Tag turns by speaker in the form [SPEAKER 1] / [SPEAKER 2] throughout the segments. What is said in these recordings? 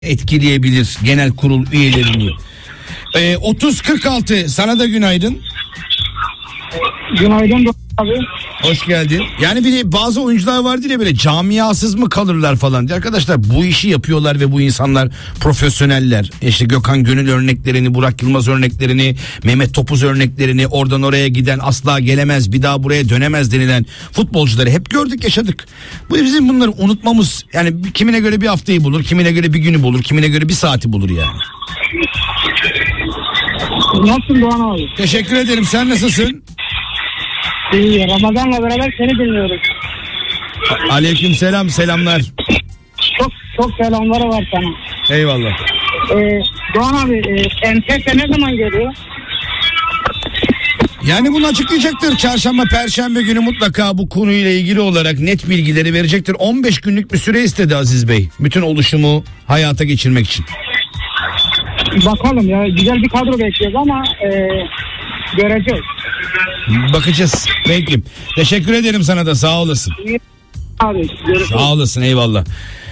[SPEAKER 1] etkileyebilir genel kurul üyelerini. 30-46 sana da günaydın.
[SPEAKER 2] Günaydın abi.
[SPEAKER 1] Hoş geldin. Yani bir de bazı oyuncular var diye böyle camiasız mı kalırlar falan diye. Arkadaşlar bu işi yapıyorlar ve bu insanlar profesyoneller. İşte Gökhan Gönül örneklerini, Burak Yılmaz örneklerini, Mehmet Topuz örneklerini, oradan oraya giden asla gelemez, bir daha buraya dönemez denilen futbolcuları hep gördük, yaşadık. Bu bizim bunları unutmamız, yani kimine göre bir haftayı bulur, kimine göre bir günü bulur, kimine göre bir saati bulur yani.
[SPEAKER 2] Nasılsın Doğan abi?
[SPEAKER 1] Teşekkür ederim. Sen nasılsın?
[SPEAKER 2] İyi, Ramazan'la beraber seni dinliyoruz.
[SPEAKER 1] Aleyküm selam, selamlar.
[SPEAKER 2] Çok selamları var sana.
[SPEAKER 1] Eyvallah.
[SPEAKER 2] Doğan abi, MTS ne zaman geliyor?
[SPEAKER 1] Yani bunu açıklayacaktır. Çarşamba, Perşembe günü mutlaka bu konuyla ilgili olarak net bilgileri verecektir. 15 günlük bir süre istedi Aziz Bey. Bütün oluşumu hayata geçirmek için.
[SPEAKER 2] Bakalım ya, güzel bir kadro bekliyoruz ama göreceğiz.
[SPEAKER 1] Bakacağız. Peki. Teşekkür ederim sana da, sağ olasın.
[SPEAKER 2] İyi abi, görüşürüz.
[SPEAKER 1] Sağ olasın, eyvallah.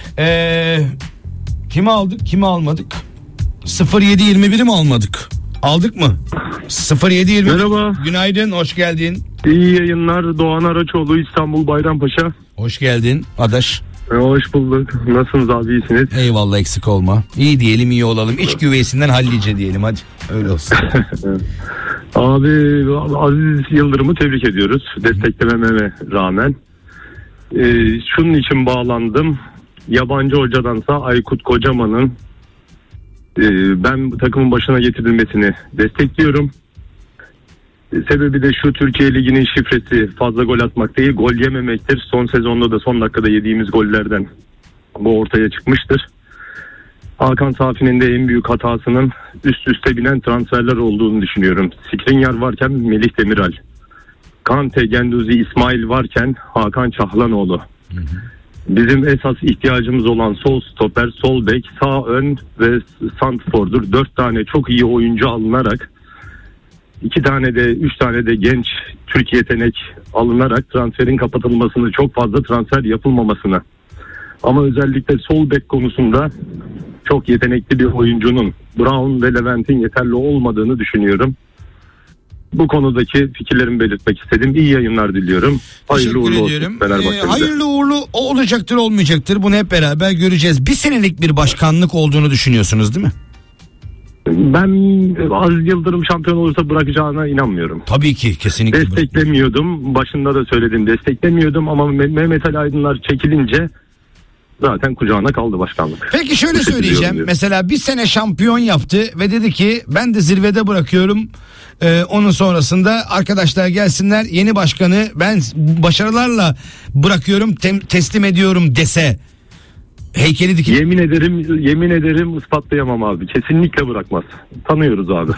[SPEAKER 1] Kimi aldık, kimi almadık? 0721'i mi almadık? Aldık mı? 0721.
[SPEAKER 3] Merhaba.
[SPEAKER 1] Günaydın, hoş geldin.
[SPEAKER 3] İyi yayınlar. Doğan Araçoğlu, İstanbul Bayrampaşa.
[SPEAKER 1] Hoş geldin adaş.
[SPEAKER 3] Hoş bulduk. Nasılsınız abi, iyisiniz?
[SPEAKER 1] Eyvallah, eksik olma. İyi diyelim, iyi olalım. İç güveysinden hallice diyelim, hadi. Öyle olsun.
[SPEAKER 3] Abi Aziz Yıldırım'ı tebrik ediyoruz. Desteklememe rağmen. Şunun için bağlandım. Yabancı hocadansa Aykut Kocaman'ın ben takımın başına getirilmesini destekliyorum. Sebebi de şu: Türkiye Ligi'nin şifresi fazla gol atmak değil, gol yememektir. Son sezonda da son dakikada yediğimiz gollerden bu ortaya çıkmıştır. Hakan Safi'nin de en büyük hatasının üst üste binen transferler olduğunu düşünüyorum. Skriniar varken Melih Demiral, Kante, Genduzi, İsmail varken Hakan Çahlanoğlu. Bizim esas ihtiyacımız olan sol stoper, sol bek, sağ ön ve santrfordur. 4 tane çok iyi oyuncu alınarak, 2 tane de 3 tane de genç Türk yetenek alınarak transferin kapatılmasını, çok fazla transfer yapılmamasını, ama özellikle sol bek konusunda çok yetenekli bir oyuncunun, Brown ve Levent'in yeterli olmadığını düşünüyorum. Bu konudaki fikirlerimi belirtmek istedim. İyi yayınlar diliyorum. Hayırlı uğurlu olsun Fenerbahçe'de.
[SPEAKER 1] Hayırlı uğurlu olacaktır, olmayacaktır. Bunu hep beraber göreceğiz. Bir senelik bir başkanlık olduğunu düşünüyorsunuz değil mi?
[SPEAKER 3] Ben Aziz Yıldırım şampiyon olursa bırakacağına inanmıyorum.
[SPEAKER 1] Tabii ki, kesinlikle.
[SPEAKER 3] Desteklemiyordum. Başında da söyledim, desteklemiyordum ama Mehmet Ali Aydınlar çekilince zaten kucağına kaldı başkanlık.
[SPEAKER 1] Peki şöyle söyleyeceğim. Mesela bir sene şampiyon yaptı ve dedi ki ben de zirvede bırakıyorum. Onun sonrasında arkadaşlar gelsinler, yeni başkanı ben başarılarla bırakıyorum, teslim ediyorum dese, heykeli dikin.
[SPEAKER 3] Yemin ederim ispatlayamam abi. Kesinlikle bırakmaz. Tanıyoruz abi.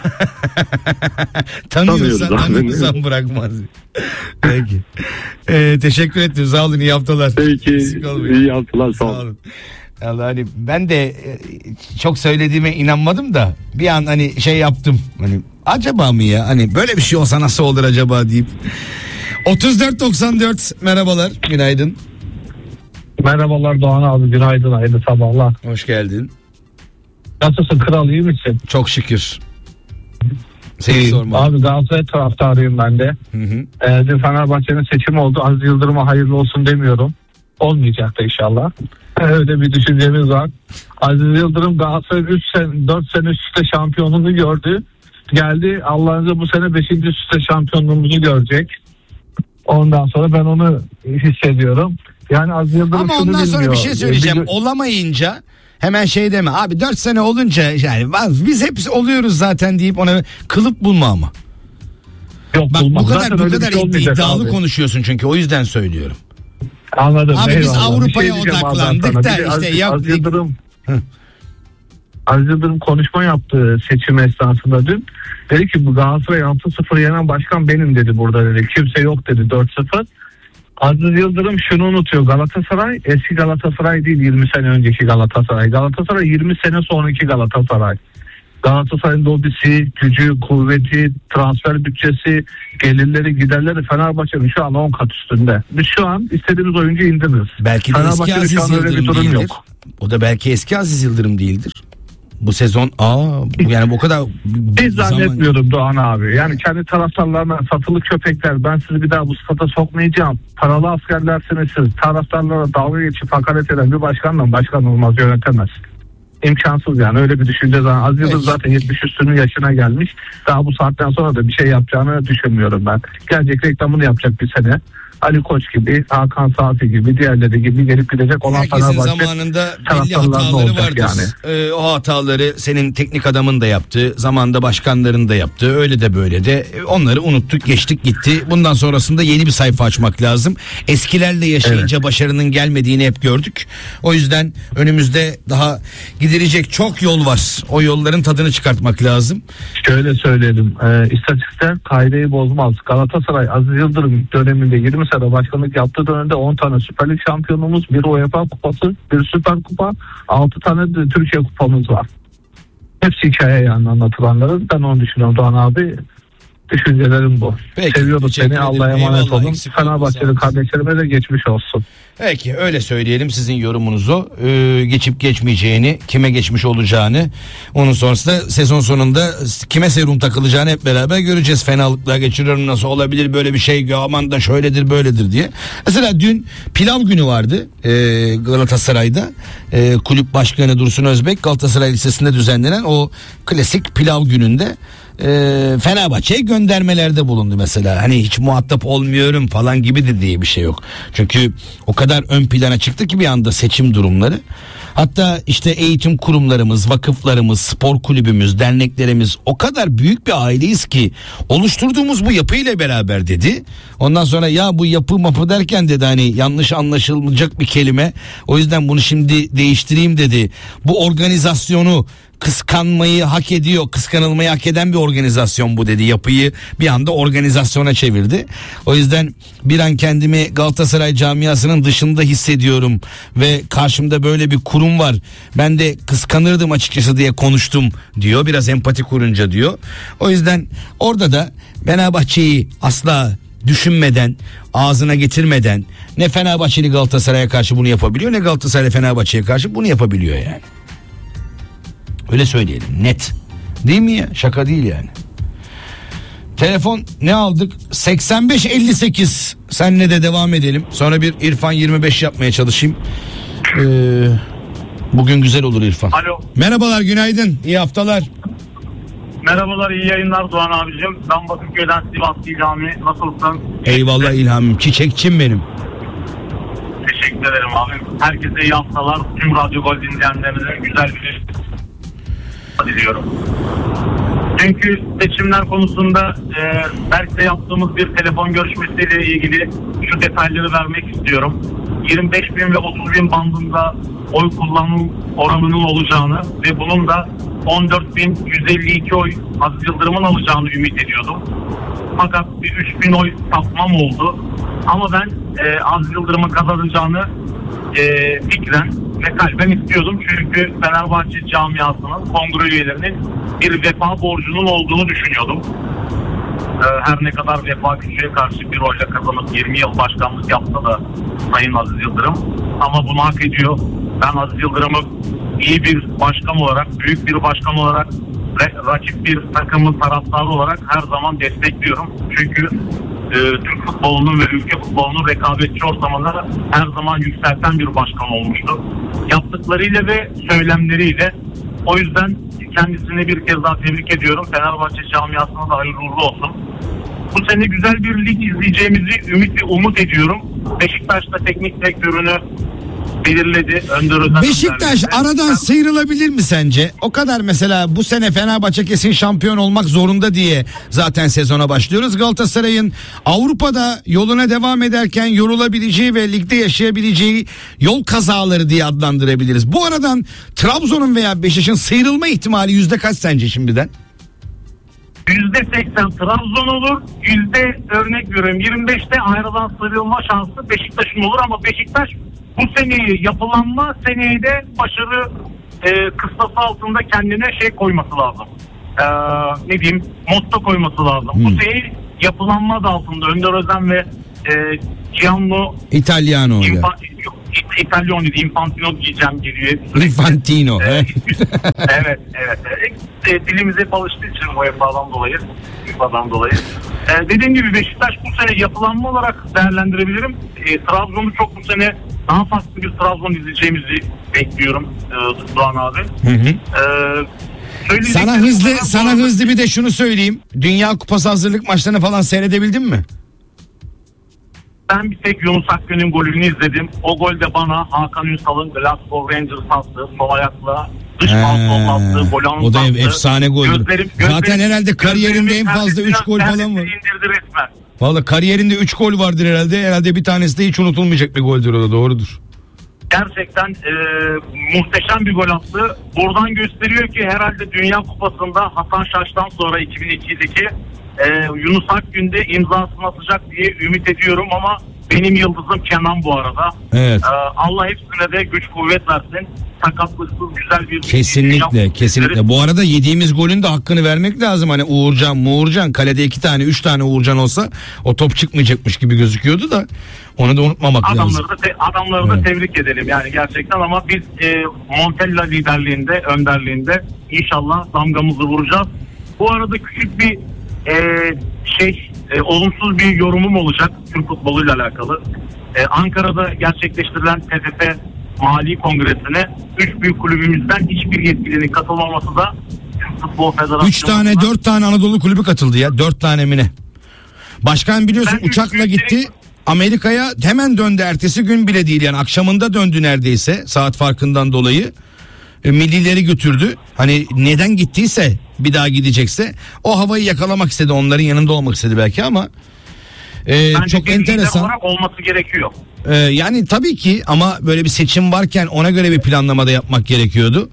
[SPEAKER 1] Tanıyorsan bırakmaz. Peki. Teşekkür ederim. Sağ olun. İyi haftalar.
[SPEAKER 3] Peki. İyi haftalar. Sağ olun.
[SPEAKER 1] Allah, hani ben de çok söylediğime inanmadım da bir an hani şey yaptım. Hani acaba mı ya? Hani böyle bir şey olsa nasıl olur acaba deyip. 34-94 merhabalar. Günaydın.
[SPEAKER 4] Merhabalar Doğan abi, günaydın, hayırlı sabahlar.
[SPEAKER 1] Hoş geldin.
[SPEAKER 4] Nasılsın kral, iyi misin?
[SPEAKER 1] Çok şükür. Seni sorma.
[SPEAKER 4] Abi Galatasaray taraftarıyım ben de. Dün Fenerbahçe'nin seçimi oldu. Aziz Yıldırım'a hayırlı olsun demiyorum. Olmayacak da inşallah. Öyle bir düşüncemiz var. Aziz Yıldırım Galatasaray'ın 4 sene üst üste şampiyonluğunu gördü. Geldi, Allah'ınca bu sene 5. üst üste şampiyonluğumuzu görecek. Ondan sonra ben onu hissediyorum. Yani Aziz Yıldırım
[SPEAKER 1] ama
[SPEAKER 4] şunu
[SPEAKER 1] ondan sonra
[SPEAKER 4] bilmiyor.
[SPEAKER 1] bir şey söyleyeceğim. Olamayınca hemen şey deme. Abi 4 sene olunca yani biz hepsi oluyoruz zaten deyip ona kılıp bulma ama.
[SPEAKER 4] Yok,
[SPEAKER 1] bak
[SPEAKER 4] bulmaz.
[SPEAKER 1] bu kadar
[SPEAKER 4] şey
[SPEAKER 1] iddialı
[SPEAKER 4] abi.
[SPEAKER 1] konuşuyorsun çünkü, o yüzden söylüyorum.
[SPEAKER 4] Anladım.
[SPEAKER 1] Abi biz
[SPEAKER 4] eyvallah.
[SPEAKER 1] Avrupa'ya
[SPEAKER 4] Bir şey
[SPEAKER 1] odaklandık da işte
[SPEAKER 4] Aziz Yıldırım konuşma yaptı seçim esnasında dün. Dedi ki bu Galatasaray 6-0 yenen başkan benim dedi burada dedi. Kimse yok dedi 4-0. Aziz Yıldırım şunu unutuyor. Galatasaray eski Galatasaray değil, 20 sene önceki Galatasaray. Galatasaray 20 sene sonraki Galatasaray. Galatasaray'ın lobisi, gücü, kuvveti, transfer bütçesi, gelirleri, giderleri Fenerbahçe'nin şu an 10 kat üstünde. Biz şu an istediğimiz oyuncu indiririz.
[SPEAKER 1] Belki de eski
[SPEAKER 4] Fenerbahçe'nin
[SPEAKER 1] Aziz
[SPEAKER 4] şu an öyle bir
[SPEAKER 1] Yıldırım
[SPEAKER 4] durum
[SPEAKER 1] değildir.
[SPEAKER 4] yok.
[SPEAKER 1] o da belki eski Aziz Yıldırım değildir. Bu sezon yani bu kadar
[SPEAKER 4] Hiç zannetmiyorum Doğan abi. Yani kendi taraftarlarına satılı köpekler, ben sizi bir daha bu stada sokmayacağım, paralı askerlersiniz siz, taraftarlara dalga geçip hakaret eden bir başkanla başkan olmaz, yönetemez. İmkansız yani, öyle bir düşünce zaten. Aziz Yıldırım zaten 70 üstünün yaşına gelmiş. Daha bu saatten sonra da bir şey yapacağını düşünmüyorum ben. Gelecek reklamını yapacak bir sene. Ali Koç gibi, Hakan Safi gibi, diğerleri gibi gelip gidecek olan
[SPEAKER 1] herkesin
[SPEAKER 4] Fenerbahçe
[SPEAKER 1] zamanında belli hataları vardır. Yani. O hataları senin teknik adamın da yaptı, zamanında başkanların da yaptı, öyle de böyle de. Onları unuttuk, geçtik gitti. Bundan sonrasında yeni bir sayfa açmak lazım. Eskilerle yaşayınca başarının gelmediğini hep gördük. O yüzden önümüzde daha gidilecek çok yol var. O yolların tadını çıkartmak lazım.
[SPEAKER 4] Şöyle söyleyelim, istatistikler kaideyi bozmaz. Galatasaray Aziz Yıldırım döneminde 20 sene başkanlık yaptığı dönemde 10 tane Süper Lig şampiyonumuz, bir UEFA kupası, bir Süper Kupa, 6 tane de Türkiye kupamız var. Hepsi hikaye yani anlatılanların. Ben onu düşünüyorum Doğan abi. Düşüncelerim bu.
[SPEAKER 1] Peki,
[SPEAKER 4] seviyorum seni. Allah'a emanet olun. Fenerbahçe'nin kardeşlerime de geçmiş olsun.
[SPEAKER 1] Peki öyle söyleyelim, sizin yorumunuzu geçip geçmeyeceğini, kime geçmiş olacağını, onun sonrasında sezon sonunda kime serum takılacağını hep beraber göreceğiz. Fenalıklar geçiriyorum, nasıl olabilir böyle bir şey, aman da şöyledir böyledir diye. Mesela dün pilav günü vardı Galatasaray'da. Kulüp başkanı Dursun Özbek Galatasaray Lisesi'nde düzenlenen o klasik pilav gününde Fenerbahçe'ye göndermelerde bulundu mesela. Hani hiç muhatap olmuyorum falan gibi de diye bir şey yok. Çünkü o kadar ön plana çıktı ki bir anda seçim durumları. Hatta işte eğitim kurumlarımız, vakıflarımız, spor kulübümüz, derneklerimiz o kadar büyük bir aileyiz ki oluşturduğumuz bu yapıyla beraber dedi. Ondan sonra ya bu yapı mapı derken dedi, hani yanlış anlaşılmayacak bir kelime. O yüzden bunu şimdi değiştireyim dedi. Bu organizasyonu kıskanmayı hak ediyor, kıskanılmayı hak eden bir organizasyon bu dedi. Yapıyı bir anda organizasyona çevirdi. O yüzden bir an kendimi Galatasaray camiasının dışında hissediyorum ve karşımda böyle bir kurum var. Ben de kıskanırdım açıkçası diye konuştum diyor. Biraz empati kurunca diyor. O yüzden orada da Fenerbahçe'yi asla düşünmeden, ağzına getirmeden ne Fenerbahçeli Galatasaray'a karşı bunu yapabiliyor, ne Galatasaray Fenerbahçe'ye karşı bunu yapabiliyor yani. Öyle söyleyelim, net. Değil mi ya? Şaka değil yani. Telefon ne aldık? 85-58. Seninle de devam edelim. Sonra bir İrfan 25 yapmaya çalışayım. Bugün güzel olur İrfan.
[SPEAKER 5] Alo.
[SPEAKER 1] Merhabalar, günaydın. İyi haftalar.
[SPEAKER 5] Merhabalar, iyi yayınlar Doğan abicim. Ben Bakırköy'den Sivas İlhami. Nasılsın?
[SPEAKER 1] Eyvallah İlhamim. Çiçekçim benim.
[SPEAKER 5] Teşekkür ederim abi. Herkese iyi haftalar. Tüm Radyo Gol dinleyenlerine güzel bir diliyorum. Dünkü seçimler konusunda Berk'le yaptığımız bir telefon görüşmesiyle ilgili şu detayları vermek istiyorum. 25.000 ve 30.000 bandında oy kullanım oranının olacağını ve bunun da 14.152 oy Aziz Yıldırım'ın alacağını ümit ediyordum. Fakat bir 3.000 oy sapmam oldu. Ama ben Aziz Yıldırım'ın kazanacağını fikren ve kalben istiyordum. Çünkü Fenerbahçe camiasının, kongre üyelerinin bir vefa borcunun olduğunu düşünüyordum. Her ne kadar Vefa Küçük'e karşı bir oyla kazanıp 20 yıl başkanlık yaptı da Sayın Aziz Yıldırım. Ama bunu hak ediyor. Ben Aziz Yıldırım'ı iyi bir başkan olarak, büyük bir başkan olarak, rakip bir takımın taraftarı olarak her zaman destekliyorum. Çünkü Türk futbolunun ve ülke futbolunun rekabetçi ortamında her zaman yükselten bir başkan olmuştu. Yaptıklarıyla ve söylemleriyle. O yüzden kendisini bir kez daha tebrik ediyorum. Fenerbahçe camiasına da hayırlı uğurlu olsun. Bu sene güzel bir lig izleyeceğimizi ümit ve umut ediyorum. Beşiktaş'ta teknik direktörünü belirledi.
[SPEAKER 1] Beşiktaş aradan sıyrılabilir mi sence? O kadar mesela bu sene Fenerbahçe kesin şampiyon olmak zorunda diye zaten sezona başlıyoruz. Galatasaray'ın Avrupa'da yoluna devam ederken yorulabileceği ve ligde yaşayabileceği yol kazaları diye adlandırabiliriz. Bu aradan Trabzon'un veya Beşiktaş'ın sıyrılma ihtimali yüzde kaç sence şimdiden?
[SPEAKER 5] %80 Trabzon olur. Örnek veriyorum 25'te ayrılan sıyrılma şansı Beşiktaş'ın olur ama Beşiktaş bu seneyi yapılanma, seneye de başarı kıstası altında kendine koyması lazım. Motto koyması lazım. Bu seneyi yapılanma da altında Önder Özen ve Gianlu
[SPEAKER 1] İtalyano
[SPEAKER 5] İtalyan Infantino diyeceğim geliyor.
[SPEAKER 1] Infantino.
[SPEAKER 5] Evet. Evet. Dilimiz hep alıştığı için UEFA'dan dolayı. Dediğim gibi Beşiktaş bu sene yapılanma olarak değerlendirebilirim. Trabzon'u çok bu sene daha farklı bir Trabzon izleyeceğimizi bekliyorum Doğan abi.
[SPEAKER 1] Sana hızlı bir de şunu söyleyeyim. Dünya Kupası hazırlık maçlarını falan seyredebildin mi?
[SPEAKER 5] Ben bir tek Yunus Akgün'ün golünü izledim. O gol de bana Hakan Ünsal'ın Glasgow Rangers attığı sol ayakla dış balkon attığı golü anlattı.
[SPEAKER 1] O da efsane goldü. Zaten herhalde kariyerinde en fazla 3 gol falan var.
[SPEAKER 5] İndirdi resmen.
[SPEAKER 1] Valla kariyerinde 3 gol vardır herhalde. Herhalde bir tanesi de hiç unutulmayacak bir goldür, o da doğrudur.
[SPEAKER 5] Gerçekten muhteşem bir gol attı. Buradan gösteriyor ki herhalde Dünya Kupası'nda Hasan Şaş'tan sonra 2002'deki Yunus Akgün'de imzasını atacak diye ümit ediyorum ama benim yıldızım Kenan bu arada.
[SPEAKER 1] Evet.
[SPEAKER 5] Allah hepsine de güç kuvvet versin. Sakatlıksız güzel bir...
[SPEAKER 1] Kesinlikle. Bu arada yediğimiz golün de hakkını vermek lazım. Hani Uğurcan kalede 2 tane 3 tane Uğurcan olsa o top çıkmayacakmış gibi gözüküyordu da onu da unutmamak lazım.
[SPEAKER 5] Adamları da tebrik edelim yani gerçekten, ama biz Montella önderliğinde inşallah damgamızı vuracağız. Bu arada küçük bir olumsuz bir yorumum olacak Türk futboluyla alakalı. Ankara'da gerçekleştirilen TFF Mali Kongresi'ne 3 büyük kulübümüzden hiçbir yetkilinin katılmaması da Türk Futbol Federasyonu'na...
[SPEAKER 1] 4 tane Anadolu kulübü katıldı ya. 4 tane mi ne? Başkan biliyorsun uçakla gitti Amerika'ya, hemen döndü, ertesi gün bile değil yani, akşamında döndü neredeyse saat farkından dolayı. Millileri götürdü. Hani neden gittiyse, bir daha gidecekse o havayı yakalamak istedi, onların yanında olmak istedi belki ama çok enteresan
[SPEAKER 5] olması gerekiyor.
[SPEAKER 1] Yani tabii ki, ama böyle bir seçim varken ona göre bir planlama da yapmak gerekiyordu.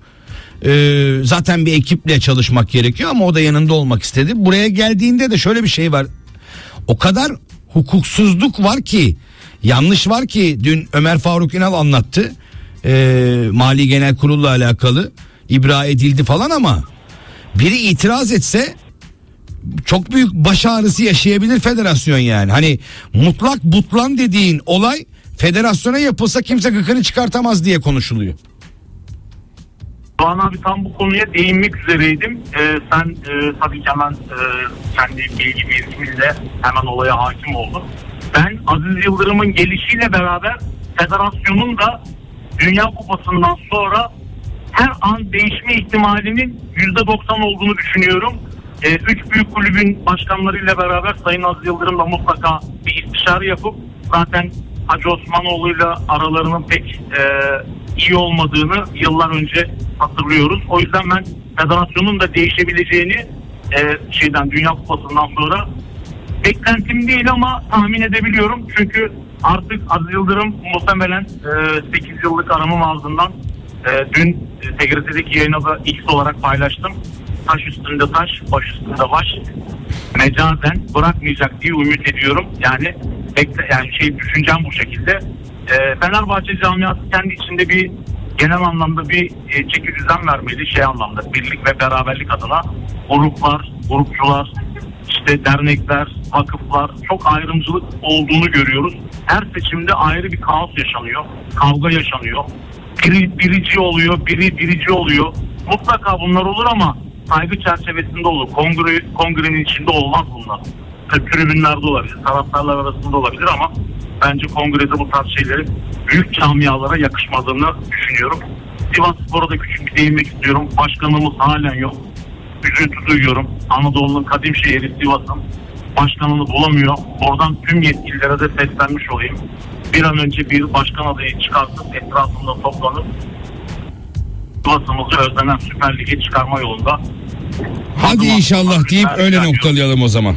[SPEAKER 1] Zaten bir ekiple çalışmak gerekiyor ama o da yanında olmak istedi. Buraya geldiğinde de şöyle bir şey var. O kadar hukuksuzluk var ki, yanlış var ki, dün Ömer Faruk Ünal anlattı. Mali Genel Kurul'la alakalı ibra edildi falan ama biri itiraz etse çok büyük baş ağrısı yaşayabilir federasyon yani. Hani mutlak butlan dediğin olay federasyona yapılsa kimse gıkını çıkartamaz diye konuşuluyor.
[SPEAKER 5] Doğan abi tam bu konuya değinmek üzereydim. Sen tabii ki hemen kendi bilgi birikimiyle hemen olaya hakim oldun. Ben Aziz Yıldırım'ın gelişiyle beraber federasyonun da Dünya Kupası'ndan sonra her an değişme ihtimalinin %90 olduğunu düşünüyorum. 3 büyük kulübün başkanlarıyla beraber Sayın Aziz Yıldırım'la mutlaka bir istişare yapıp, zaten Hacı Osmanoğlu'yla aralarının pek iyi olmadığını yıllar önce hatırlıyoruz. O yüzden ben federasyonun da değişebileceğini Dünya Kupası'ndan sonra beklentim değil ama tahmin edebiliyorum. Çünkü artık Aziz Yıldırım muhtemelen 8 yıllık aramın ardından dün TGRT'deki yayına da X olarak paylaştım. Taş üstünde taş, baş üstünde baş. Mecazen bırakmayacak diye ümit ediyorum. Yani düşüncem bu şekilde. Fenerbahçe camiası kendi içinde bir genel anlamda bir çeki düzen vermeli, anlamda birlik ve beraberlik adına. Grupçular, dernekler, vakıflar, çok ayrımcılık olduğunu görüyoruz. Her seçimde ayrı bir kaos yaşanıyor, kavga yaşanıyor. Biri birici oluyor. Mutlaka bunlar olur ama saygı çerçevesinde olur. Kongrenin içinde olmaz bunlar. Tribünlerde olabilir, taraftarlar arasında olabilir ama bence kongrede bu tarz şeylerin büyük camialara yakışmadığını düşünüyorum. Sivasspor'a da küçük bir değinmek istiyorum. Başkanımız halen yok. Üzüntü duyuyorum. Anadolu'nun kadim şehri Sivas'ın başkanını bulamıyor. Oradan tüm yetkililere de seslenmiş olayım. Bir an önce bir başkan adayı çıkartıp etrafında toplanıp Sivas'ımızı özlenen Süper Lig'e çıkarma yolunda.
[SPEAKER 1] Hadi inşallah deyip öyle noktalayalım o zaman.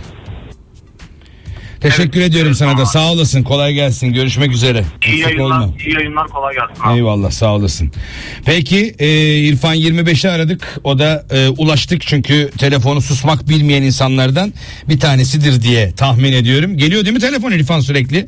[SPEAKER 1] Teşekkür ediyorum sana da. Sağ olasın. Kolay gelsin. Görüşmek üzere.
[SPEAKER 5] İyi yayınlar. Kolay gelsin.
[SPEAKER 1] Eyvallah. Sağ olasın. Peki İrfan 25'i aradık. O da ulaştık çünkü telefonu susmak bilmeyen insanlardan bir tanesidir diye tahmin ediyorum. Geliyor değil mi telefon İrfan sürekli?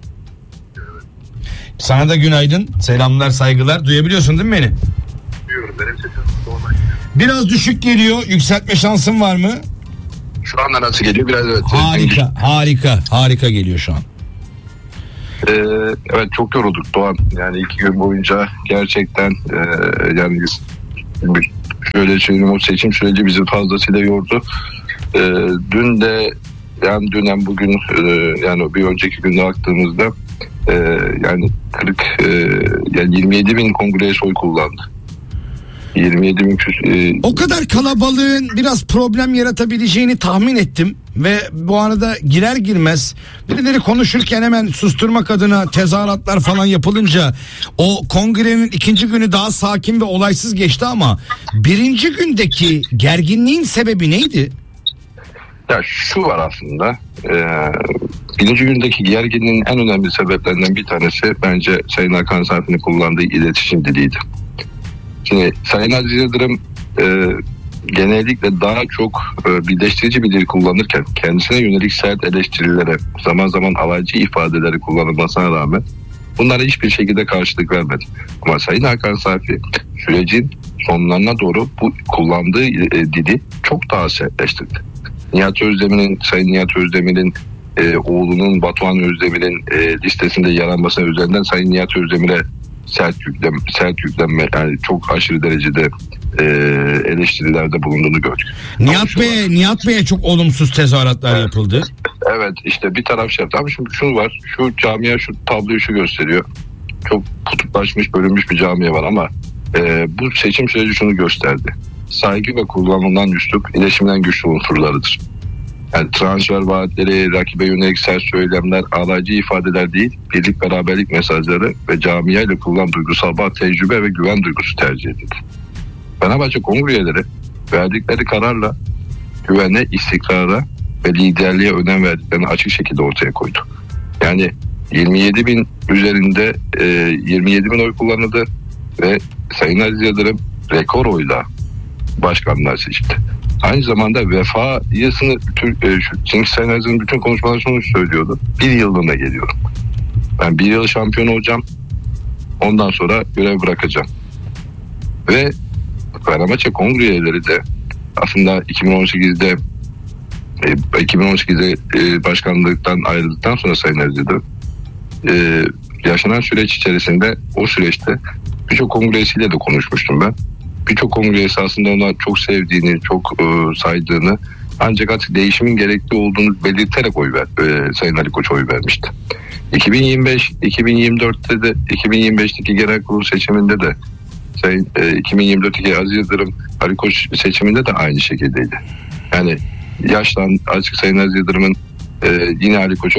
[SPEAKER 1] Sana da günaydın. Selamlar, saygılar. Duyabiliyorsun değil mi beni?
[SPEAKER 6] Duyuyorum. Benim sesim normal.
[SPEAKER 1] Biraz düşük geliyor. Yükseltme şansın var mı?
[SPEAKER 6] Şu anda nasıl geliyor? Biraz evet.
[SPEAKER 1] Harika geliyor şu an.
[SPEAKER 6] Evet, çok yorulduk Doğan. Yani 2 gün boyunca gerçekten yani şöyle söyleyeyim, o seçim süreci bizi fazlasıyla yordu. Dün de yani dünden bugün yani bir önceki günde baktığımızda yani 27 bin kongre üyesi oy kullandı. 27 bin
[SPEAKER 1] O kadar kalabalığın biraz problem yaratabileceğini tahmin ettim ve bu arada girer girmez birileri konuşurken hemen susturmak adına tezahüratlar falan yapılınca o kongrenin ikinci günü daha sakin ve olaysız geçti ama birinci gündeki gerginliğin sebebi neydi?
[SPEAKER 6] Ya şu var aslında, birinci gündeki gerginliğin en önemli sebeplerinden bir tanesi bence Sayın Hakan Safi'nin kullandığı iletişim diliydi. Şimdi Sayın Aziz Yıldırım genellikle daha çok birleştirici bir dil kullanırken kendisine yönelik sert eleştirilere, zaman zaman alaycı ifadeleri kullanılmasına rağmen bunlara hiçbir şekilde karşılık vermedi. Ama Sayın Hakan Safi sürecin sonlarına doğru bu kullandığı dili çok daha sertleştirdi. Sayın Nihat Özdemir'in oğlunun Batuhan Özdemir'in listesinde yer almasına üzerinden Sayın Nihat Özdemir'e sert yüklenme, yani çok aşırı derecede eleştirilerde bulunduğunu gördük.
[SPEAKER 1] Nihat Bey'e çok olumsuz tezahüratlar yapıldı.
[SPEAKER 6] Evet, işte bir taraf şey yaptı. Ama şimdi şu var, şu camia şu tabloyu şu gösteriyor. Çok kutuplaşmış, bölünmüş bir camia var ama bu seçim süreci şunu gösterdi. Saygı ve kullanılan üslup iletişimden güçlü unsurlarıdır. Yani transfer vaatleri, rakibe yönelik sert söylemler, alaycı ifadeler değil, birlik beraberlik mesajları ve camia ile kurulan duygusal bağ, tecrübe ve güven duygusu tercih edildi. Fenerbahçe kongre üyeleri verdikleri kararla güvene, istikrara ve liderliğe önem verdiklerini açık şekilde ortaya koydu. Yani 27 bin üzerinde 27 bin oy kullanıldı ve Sayın Aziz Yıldırım rekor oyla başkanlığa seçildi. Aynı zamanda vefayısını çünkü Sayın Aziz'in bütün konuşmaları şunu söylüyordu. 1 yıllığına geliyorum. Ben 1 yıl şampiyon olacağım. Ondan sonra görev bırakacağım. Ve Fenerbahçe kongre üyeleri de aslında 2018'de başkanlıktan ayrıldıktan sonra Sayın Aziz'de yaşanan süreç içerisinde, o süreçte birçok kongre üyesiyle de konuşmuştum ben. Birçok kongre üyesi aslında ona çok sevdiğini, çok saydığını, ancak artık değişimin gerekli olduğunu belirterek Sayın Ali Koç'a oy vermişti. 2024'te de 2025'teki genel kurul seçiminde de 2024'teki Aziz Yıldırım Ali Koç seçiminde de aynı şekildeydi. Yani açık Sayın Aziz Yıldırım'ın yine Ali Koç'a